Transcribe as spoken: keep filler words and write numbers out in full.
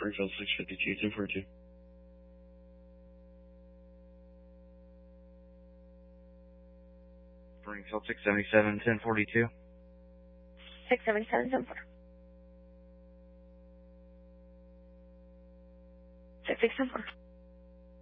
Springfield six fifty-two, two forty-two. Springfield six seventy-seven, ten forty-two. six seventy-seven, ten forty-two. six six ten forty-two.